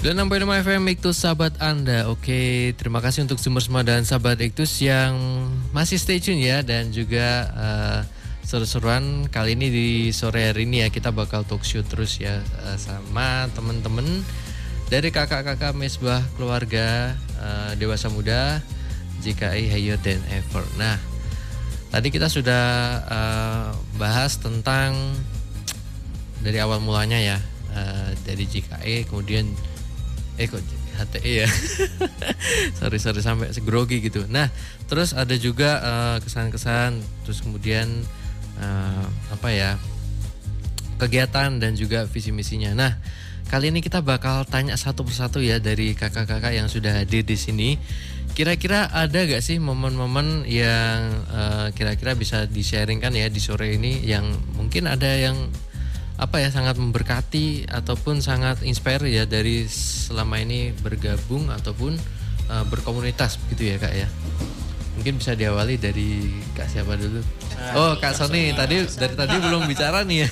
96.5 FM Iktus sahabat Anda. Oke, terima kasih untuk semua dan sahabat Iktus yang masih stay tune ya. Dan juga seru-seruan kali ini di sore hari ini ya. Kita bakal talk show terus ya sama teman-teman dari kakak-kakak Mesbah Keluarga Dewasa Muda JKI Hayo dan Ever. Nah, tadi kita sudah bahas tentang dari awal mulanya ya, dari JKI kemudian kok HTE ya. sorry sampai grogi gitu. Nah, terus ada juga kesan-kesan, terus kemudian kegiatan dan juga visi misinya. Nah, kali ini kita bakal tanya satu persatu ya dari kakak-kakak yang sudah hadir di sini. Kira-kira ada gak sih momen-momen yang kira-kira bisa di-sharingkan ya di sore ini, yang mungkin ada yang sangat memberkati ataupun sangat inspire ya dari selama ini bergabung ataupun berkomunitas begitu ya Kak ya. Mungkin bisa diawali dari Kak siapa dulu? Kak Sony. Dari tadi belum bicara nih ya.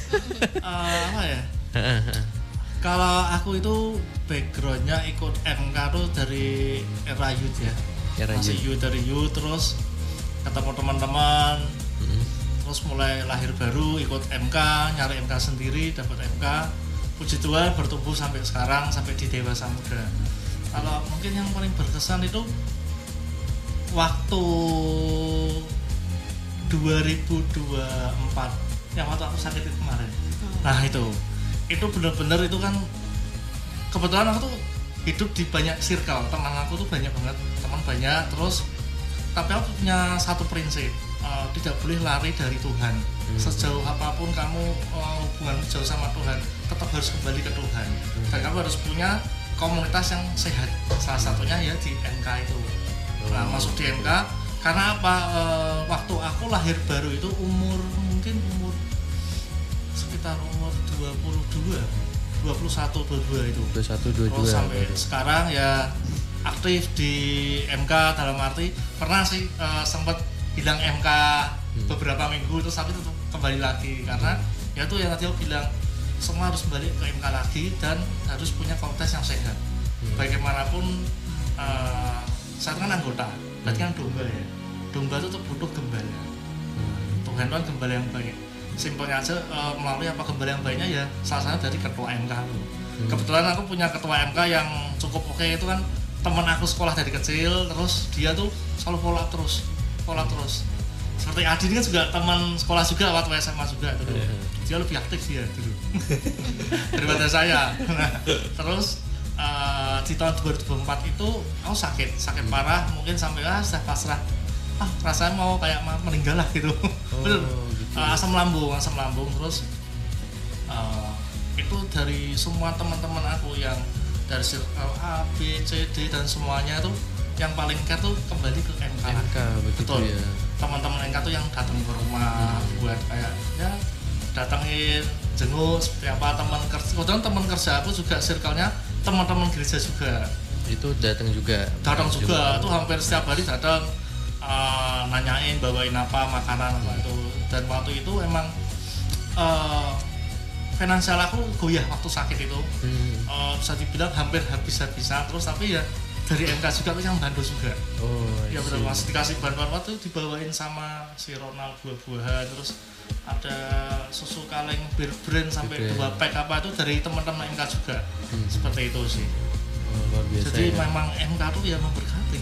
Kalau aku itu backgroundnya ikut MK tuh dari era youth ya. Masih youth, dari youth, terus ketemu teman-teman. Terus mulai lahir baru, ikut MK, nyari MK sendiri, dapat MK. Puji Tuhan bertumbuh sampai sekarang, sampai di Dewasa Muda. Kalau mungkin yang paling berkesan itu waktu 2024, yang waktu aku sakit itu kemarin. Nah itu benar-benar itu kan, kebetulan aku tuh hidup di banyak circle, teman aku tuh banyak banget, teman banyak. Terus tapi aku punya satu prinsip, tidak boleh lari dari Tuhan. Sejauh apapun kamu hubungan jauh sama Tuhan, tetap harus kembali ke Tuhan. Dan kamu harus punya komunitas yang sehat. Salah satunya ya di MK itu. Nah, masuk di MK karena apa? Waktu aku lahir baru itu mungkin umur sekitar umur 21, 22 itu. 21, 22. Terus sampai sekarang ya aktif di MK, dalam arti pernah sih sempat hilang MK beberapa minggu, terus tapi tetap kembali lagi karena ya itu yang tadi aku bilang, semua harus balik ke MK lagi dan harus punya komunitas yang sehat. Bagaimanapun saya kan anggota, berarti kan domba ya. Domba itu butuh gembala. Tuhan kan gembala yang baik. Simpelnya aja, melalui apa gembala yang baiknya ya salah satu dari ketua MK. Kebetulan aku punya ketua MK yang cukup oke, itu kan teman aku sekolah dari kecil, terus dia tuh selalu follow up terus. Seperti Adi ini kan juga teman sekolah juga waktu SMA juga itu. Dia lebih aktif dia dulu daripada saya. Nah, terus di tahun 2024 itu aku sakit parah, mungkin sampai sudah pasrah. Rasanya mau kayak meninggal lah gitu. Betul. Asam lambung terus itu dari semua teman-teman aku yang dari circle A, B, C, D dan semuanya tuh yang paling care tuh kembali ke MK. Betul ya. Teman-teman MK tuh yang datang ke rumah buat kayak ya datengin, jenguk seperti apa, teman kerja. Kebetulan teman kerja aku juga circle-nya teman-teman gereja juga. Itu datang juga. Tuh hampir setiap hari datang, nanyain bawain apa, makanan apa itu. Dan waktu itu emang finansial aku goyah waktu sakit itu. Bisa dibilang hampir habis-habisan, terus tapi ya dari MK juga tuh yang bantu juga. Ya benar, Mas, dikasih bantuan waktu dibawain sama si Ronald buah-buahan, terus ada susu kaleng bir brand sampai 2 pack apa itu dari teman-teman MK juga. Seperti itu sih. Luar biasa. Jadi ya, memang MK tuh ya memberkati.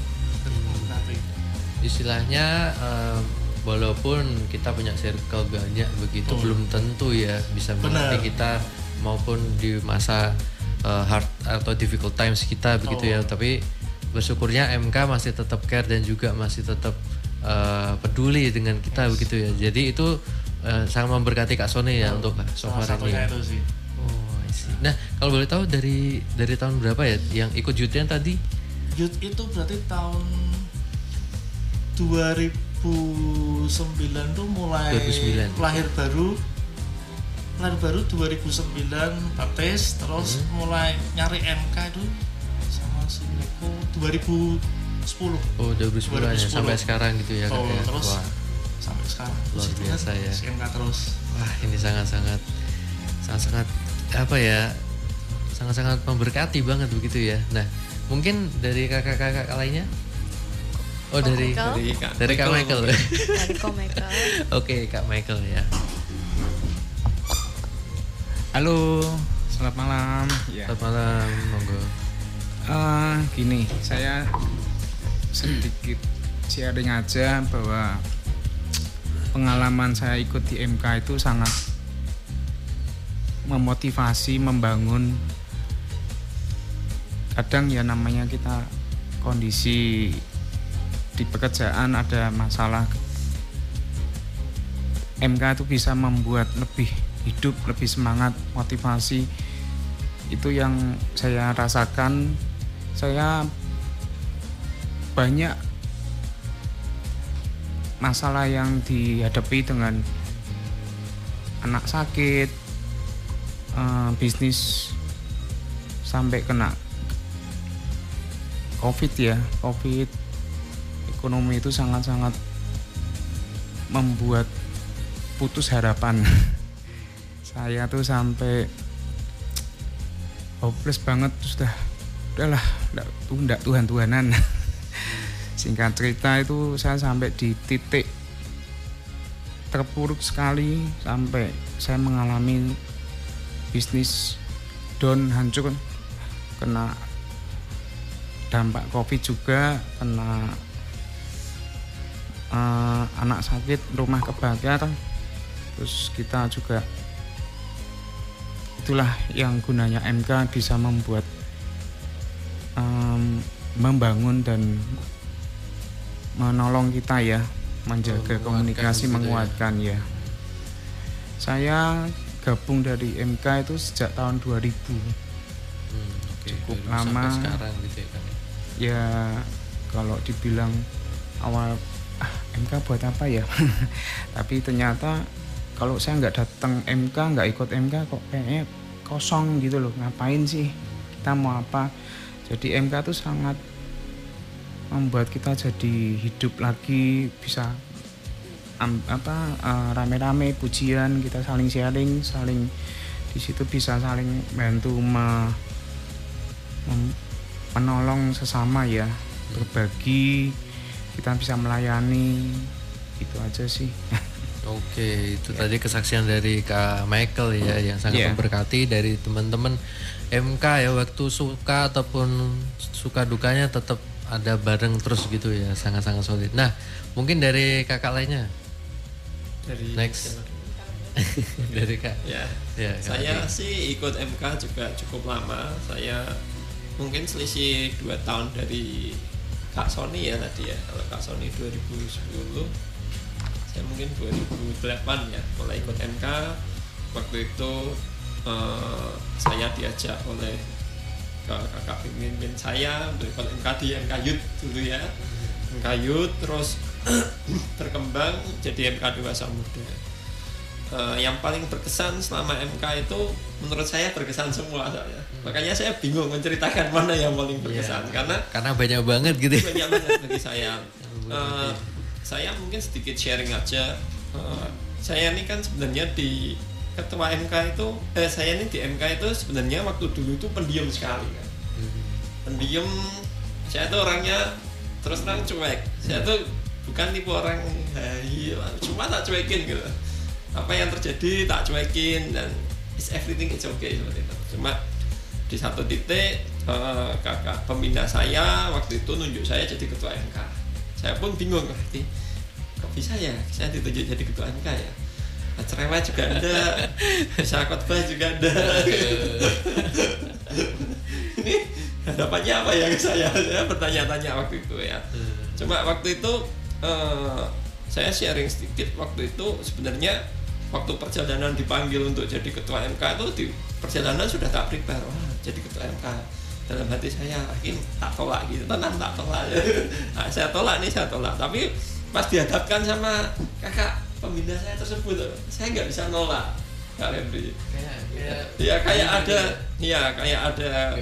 Istilahnya walaupun kita punya circle banyak begitu, belum tentu ya bisa mengerti kita maupun di masa hard atau difficult times kita begitu ya. Tapi bersyukurnya MK masih tetap care dan juga masih tetap peduli dengan kita begitu ya. Jadi itu sangat memberkati Kak Sony ya untuk software ini. Itu sih. Nah, kalau boleh tahu dari tahun berapa ya yang ikut youth-nya tadi? Youth itu berarti tahun 2009 tuh mulai 2009. Lahir baru 2009 baptis, terus mulai nyari MK itu sama si Niko 2010. 2010 ya, sampai sekarang gitu ya Kak ya. Terus sampai sekarang luar biasa ya. Si MK terus. Wah, ini sangat sangat-sangat memberkati banget begitu ya. Nah, mungkin dari kakak-kakak lainnya. Oh, dari Kak Michael. Dari Kak Michael. Oke, Kak Michael ya. Halo, selamat malam. Ya. Selamat malam, monggo. Gini, saya sedikit sharing aja bahwa pengalaman saya ikut di MK itu sangat memotivasi, membangun. Kadang ya namanya kita kondisi di pekerjaan ada masalah, MK itu bisa membuat lebih hidup, lebih semangat, motivasi. Itu yang saya rasakan. Saya banyak masalah yang dihadapi dengan anak sakit, bisnis sampai kena COVID ya, COVID. Ekonomi itu sangat-sangat membuat putus harapan. Saya tuh sampai hopeless banget, udahlah, enggak Tuhan-Tuhanan. Singkat cerita itu saya sampai di titik terpuruk sekali, sampai saya mengalami bisnis down, hancur, kena dampak COVID juga, kena anak sakit, rumah kebakar. Terus kita juga, itulah yang gunanya MK bisa membuat membangun dan menolong kita ya, menjaga komunikasi, gitu menguatkan ya. Saya gabung dari MK itu sejak tahun 2000. Cukup lama sekarang gitu ya, ya kalau dibilang awal MK buat apa ya. Tapi ternyata kalau saya nggak datang MK, nggak ikut MK, kok kayaknya kosong gitu loh. Ngapain sih, kita mau apa? Jadi MK tuh sangat membuat kita jadi hidup lagi, bisa rame-rame pujian, kita saling sharing, saling di situ bisa saling bantu menolong sesama ya, berbagi, kita bisa melayani, itu aja sih. Oke, itu tadi kesaksian dari Kak Michael ya, yang sangat memberkati dari teman-teman MK ya, waktu suka ataupun suka dukanya tetap ada bareng terus gitu ya, sangat-sangat solid. Nah, mungkin dari kakak lainnya. Dari next. Dari Kak. Ya, Kak saya sih ikut MK juga cukup lama. Saya mungkin selisih 2 tahun dari Kak Sony ya tadi ya. Kalau Kak Sony 2010, saya mungkin 2008 ya mulai ikut MK. Waktu itu saya diajak oleh kakak pemimpin saya untuk ikut MK di MK Youth dulu ya. MK Youth terus berkembang jadi MK Dewasa Muda. Yang paling berkesan selama MK itu menurut saya berkesan semua saya. Makanya saya bingung menceritakan mana yang paling berkesan karena banyak banget gitu. Banyak banget bagi saya. Saya mungkin sedikit sharing aja. Saya ini kan sebenarnya di ketua MK itu, saya ini di MK itu sebenarnya waktu dulu itu pendiam sekali kan. Pendiam, saya tuh orangnya terus terang cuek. Saya tuh bukan tipe orang cuma tak cuekin gitu. Apa yang terjadi tak cuekin dan everything is okay seperti itu. Cuma di satu titik kakak pembina saya waktu itu nunjuk saya jadi ketua MK. Saya pun bingung berarti kok bisa ya saya ditunjuk jadi ketua MK ya. Cerewet juga ada, bisa khotbah juga ada. Ini hadapannya apa ya saya bertanya-tanya waktu itu ya. Cuma waktu itu saya sharing sedikit. Waktu itu sebenarnya waktu perjalanan dipanggil untuk jadi ketua MK itu di perjalanan sudah tak prepare. Wah, jadi ketua MK. Dalam hati saya, ini tak tolak gitu, tenang tak tolak. Nah, saya tolak. Tapi pas dihadapkan sama kakak pembina saya tersebut, saya nggak bisa nolak. Kak Rebri. Kayak ada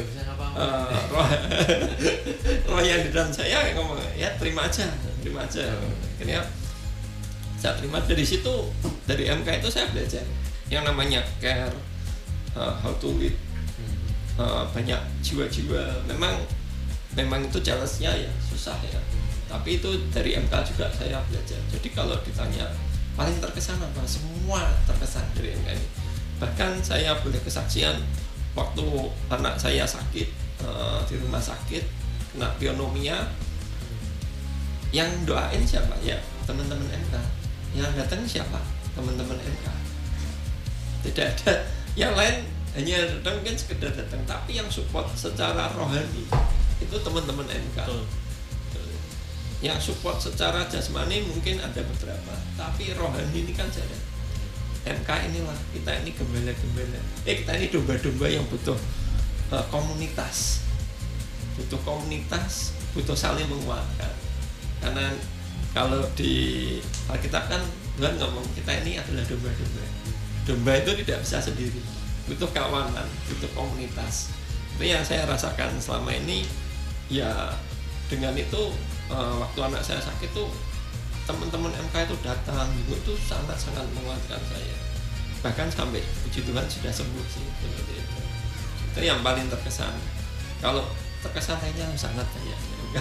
roh yang di dalam saya ngomong, ya terima aja. Akhirnya saya terima. Dari situ, dari MK itu saya belajar yang namanya care, how to lead, banyak jiwa-jiwa memang itu challenge-nya ya susah ya, tapi itu dari MK juga saya belajar. Jadi kalau ditanya paling terkesan apa, semua terkesan dari MK ini. Bahkan saya boleh kesaksian waktu anak saya sakit di rumah sakit kena pneumonia, yang doain siapa? Ya teman-teman MK. Yang datang siapa? Teman-teman MK. Tidak ada yang lain, hanya datang mungkin sekedar datang, tapi yang support secara rohani itu teman-teman MK. Yang support secara jasmani mungkin ada beberapa, tapi rohani ini kan jarang. MK inilah, kita ini gembala-gembala, kita ini domba-domba yang butuh komunitas, butuh saling menguatkan. Karena kalau di Alkitab kan Tuhan ngomong kita ini adalah domba-domba. Domba itu tidak bisa sendiri, butuh kawanan, butuh komunitas. Itu yang saya rasakan selama ini. Ya dengan itu waktu anak saya sakit tuh teman-teman MK itu datang, itu sangat-sangat menguatkan saya. Bahkan sampai puji Tuhan sudah sembuh sih seperti itu. Itu yang paling terkesan. Kalau terkesan lainnya sangat banyak.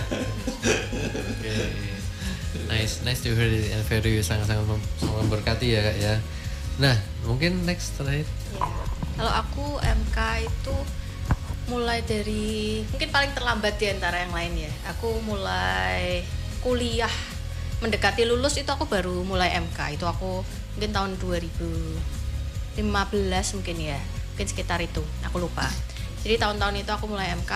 Okay. Nice to hear it, and very sangat-sangat memberkati ya Kak ya. Nah mungkin next terakhir. Ya. Kalau aku MK itu mulai dari mungkin paling terlambat di antara yang lain ya. Aku mulai kuliah mendekati lulus itu aku baru mulai MK. Itu aku mungkin tahun 2015 mungkin ya. Mungkin sekitar itu, aku lupa. Jadi tahun-tahun itu aku mulai MK.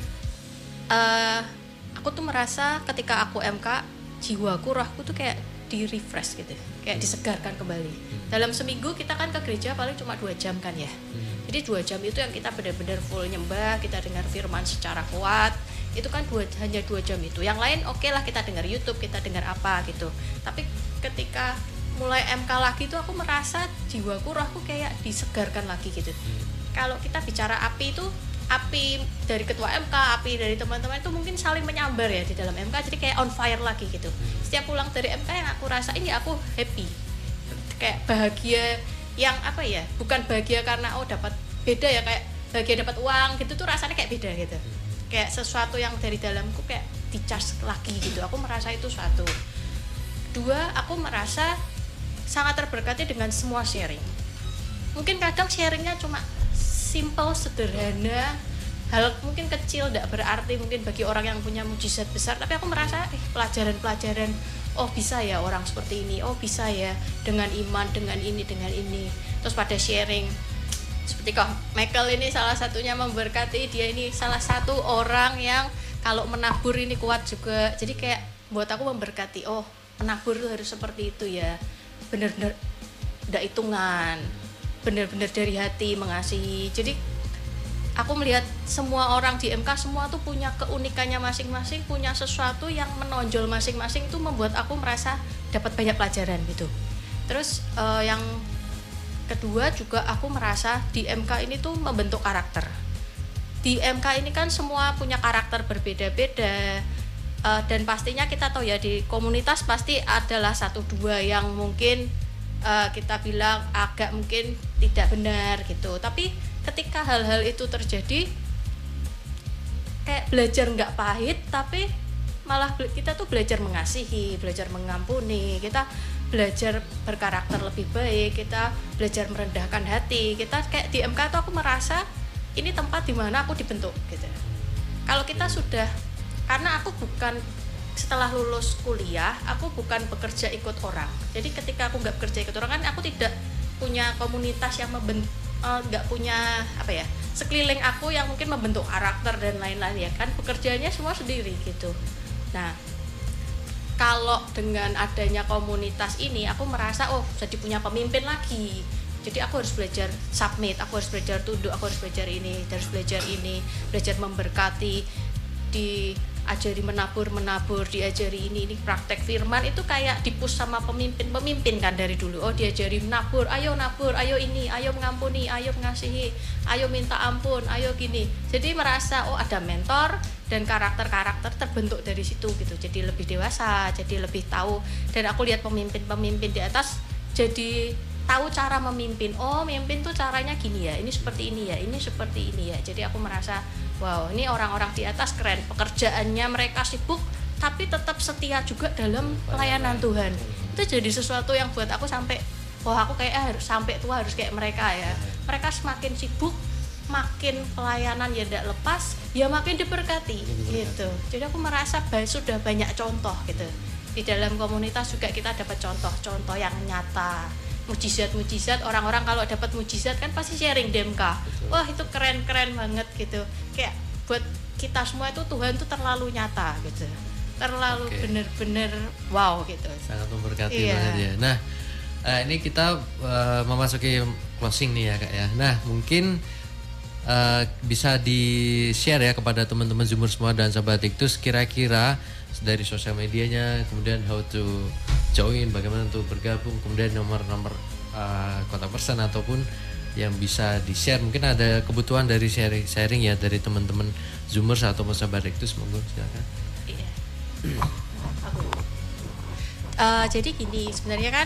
Aku tuh merasa ketika aku MK, jiwaku, rohku tuh kayak di refresh gitu. Kayak disegarkan kembali. Dalam seminggu kita kan ke gereja paling cuma 2 jam kan ya. Jadi 2 jam itu yang kita benar-benar full nyembah, kita dengar firman secara kuat. Itu kan hanya 2 jam itu. Yang lain oke lah kita dengar YouTube, kita dengar apa gitu. Tapi ketika mulai MK lagi itu aku merasa jiwaku, rohku kayak disegarkan lagi gitu. Kalau kita bicara api itu, api dari ketua MK, api dari teman-teman itu mungkin saling menyambar ya di dalam MK. Jadi kayak on fire lagi gitu. Setiap pulang dari MK yang aku rasain ya aku happy. Kayak bahagia yang apa ya, bukan bahagia karena dapat beda ya, kayak bahagia dapat uang gitu tuh rasanya kayak beda gitu, kayak sesuatu yang dari dalamku kayak di-charge lagi gitu. Aku merasa itu suatu. 2, aku merasa sangat terberkati dengan semua sharing. Mungkin kadang sharingnya cuma simple, sederhana, hal mungkin kecil, tidak berarti mungkin bagi orang yang punya mujizat besar, tapi aku merasa pelajaran-pelajaran, oh bisa ya orang seperti ini, oh bisa ya dengan iman, dengan ini. Terus pada sharing, seperti kok Michael ini salah satunya memberkati, dia ini salah satu orang yang kalau menabur ini kuat juga. Jadi kayak buat aku memberkati, oh menabur itu harus seperti itu ya, benar-benar tidak hitungan, benar-benar dari hati mengasihi. Jadi aku melihat semua orang di MK semua tuh punya keunikannya masing-masing, punya sesuatu yang menonjol masing-masing, itu membuat aku merasa dapat banyak pelajaran gitu. Terus yang kedua juga aku merasa di MK ini tuh membentuk karakter. Di MK ini kan semua punya karakter berbeda-beda, dan pastinya kita tahu ya di komunitas pasti adalah 1-2 yang mungkin kita bilang agak mungkin tidak benar gitu. Tapi ketika hal-hal itu terjadi, kayak belajar nggak pahit, tapi malah kita tuh belajar mengasihi, belajar mengampuni, kita belajar berkarakter lebih baik, kita belajar merendahkan hati. Kita kayak di MK tuh aku merasa ini tempat di mana aku dibentuk gitu. Kalau kita sudah, karena aku bukan setelah lulus kuliah, aku bukan bekerja ikut orang. Jadi ketika aku nggak bekerja ikut orang kan aku tidak punya komunitas yang nggak punya apa ya, sekeliling aku yang mungkin membentuk karakter dan lain-lain ya kan, pekerjaannya semua sendiri gitu. Nah kalau dengan adanya komunitas ini aku merasa jadi punya pemimpin lagi. Jadi aku harus belajar submit, aku harus belajar tunduk, aku harus belajar ini, belajar memberkati, diajari menabur, diajari ini praktek firman itu kayak dipush sama pemimpin kan dari dulu. Diajari menabur, ayo nabur, ayo ini, ayo mengampuni, ayo mengasihi, ayo minta ampun, ayo gini. Jadi merasa ada mentor dan karakter-karakter terbentuk dari situ gitu. Jadi lebih dewasa, jadi lebih tahu. Dan aku lihat pemimpin di atas jadi tahu cara memimpin. Oh, mimpin tuh caranya gini ya, ini seperti ini ya, ini seperti ini ya. Jadi aku merasa, wow, ini orang-orang di atas keren. Pekerjaannya mereka sibuk, tapi tetap setia juga dalam pelayanan Tuhan. Itu jadi sesuatu yang buat aku sampai, wah aku kayak harus sampai tua harus kayak mereka ya. Mereka semakin sibuk, makin pelayanan ya tidak lepas, ya makin diberkati gitu. Jadi aku merasa sudah banyak contoh gitu. Di dalam komunitas juga kita dapat contoh-contoh yang nyata. Mujizat-mujizat, orang-orang kalau dapat mujizat kan pasti sharing di MK. Wah itu keren-keren banget gitu. Kayak buat kita semua itu Tuhan tuh terlalu nyata gitu. Terlalu bener-bener wow gitu. Sangat memberkati banget ya. Nah ini kita memasuki closing nih ya Kak ya. Nah mungkin bisa di-share ya kepada teman-teman Zoomer semua dan sahabat Iktus kira-kira dari sosial medianya, kemudian how to join, bagaimana untuk bergabung, kemudian nomor-nomor kontak person ataupun yang bisa di-share. Mungkin ada kebutuhan dari sharing ya dari teman-teman Zoomers atau sahabat Iktus, monggo silakan. Iya. Jadi gini, sebenarnya kan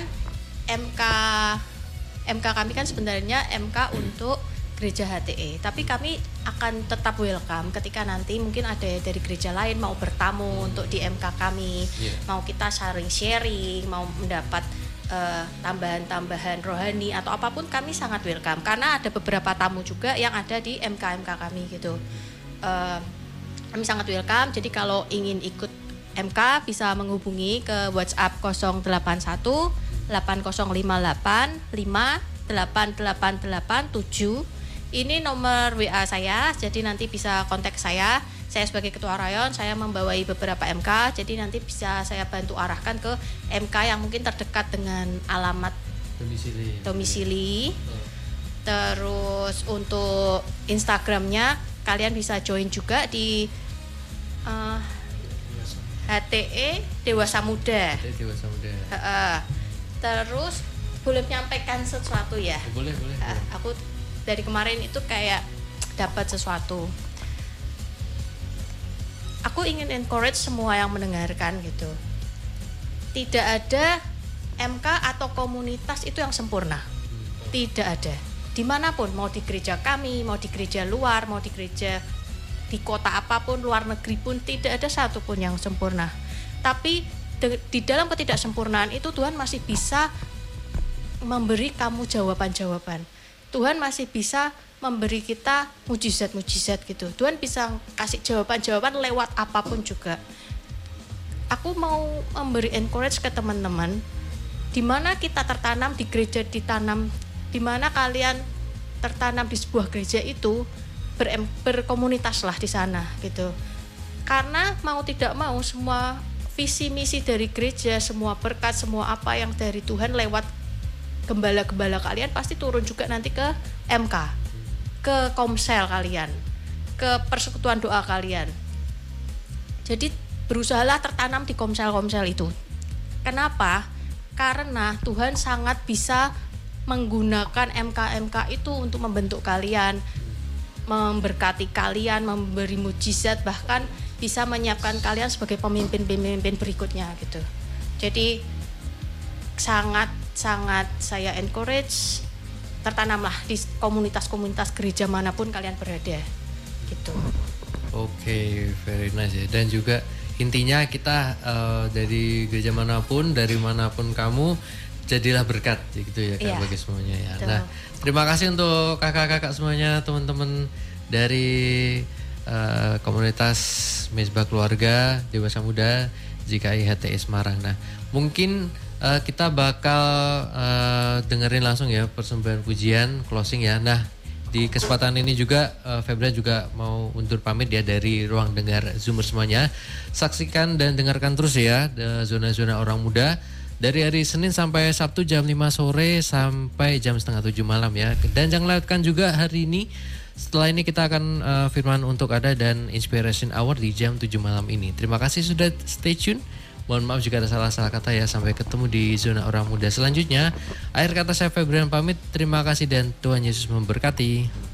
MK kami kan sebenarnya MK untuk gereja HTE, tapi kami akan tetap welcome ketika nanti mungkin ada dari gereja lain mau bertamu untuk di MK kami, mau kita sharing, mau mendapat tambahan-tambahan rohani atau apapun, kami sangat welcome karena ada beberapa tamu juga yang ada di MK kami gitu. Kami sangat welcome. Jadi kalau ingin ikut MK bisa menghubungi ke WhatsApp 081 8058 58887. Ini nomor WA saya, jadi nanti bisa kontak saya. Saya sebagai ketua rayon, saya membawai beberapa MK, jadi nanti bisa saya bantu arahkan ke MK yang mungkin terdekat dengan alamat domisili. Terus untuk Instagramnya kalian bisa join juga di HTE Dewasa Muda. Terus boleh menyampaikan sesuatu ya? Boleh. Aku dari kemarin itu kayak dapat sesuatu. Aku ingin encourage semua yang mendengarkan gitu. Tidak ada MK atau komunitas itu yang sempurna. Tidak ada. Dimanapun, mau di gereja kami, mau di gereja luar, mau di gereja di kota apapun, luar negeri pun, tidak ada satupun yang sempurna. Tapi di dalam ketidaksempurnaan itu Tuhan masih bisa memberi kamu jawaban-jawaban. Tuhan masih bisa memberi kita mujizat-mujizat gitu. Tuhan bisa kasih jawaban-jawaban lewat apapun juga. Aku mau memberi encourage ke teman-teman, di mana kita tertanam di gereja, ditanam, di mana kalian tertanam di sebuah gereja itu, berkomunitaslah di sana gitu. Karena mau tidak mau semua visi misi dari gereja, semua berkat, semua apa yang dari Tuhan lewat gembala-gembala kalian pasti turun juga nanti ke MK, ke komsel kalian, ke persekutuan doa kalian. Jadi berusahalah tertanam di komsel-komsel itu. Kenapa? Karena Tuhan sangat bisa menggunakan MK itu untuk membentuk kalian, memberkati kalian, memberi mujizat, bahkan bisa menyiapkan kalian sebagai pemimpin-pemimpin berikutnya gitu. Jadi sangat saya encourage, tertanamlah di komunitas-komunitas gereja manapun kalian berada gitu. Oke, very nice ya. Dan juga intinya kita dari gereja manapun, dari manapun kamu, jadilah berkat gitu ya Kak, bagi semuanya ya. Betul. Nah, terima kasih untuk kakak-kakak semuanya, teman-teman dari komunitas Mezbah Keluarga Dewasa Muda GKI HTE Semarang. Nah, mungkin kita bakal dengerin langsung ya persembahan pujian closing ya. Nah di kesempatan ini juga Febra juga mau undur pamit ya dari ruang dengar Zoomer semuanya. Saksikan dan dengarkan terus ya zona-zona orang muda dari hari Senin sampai Sabtu jam 5 sore sampai jam setengah 7 malam ya. Dan jangan lewatkan juga hari ini. Setelah ini kita akan firman untuk ada dan Inspiration Hour di jam 7 malam ini. Terima kasih sudah stay tune. Mohon maaf jika ada salah-salah kata ya. Sampai ketemu di zona orang muda selanjutnya. Akhir kata saya Febrian pamit. Terima kasih dan Tuhan Yesus memberkati.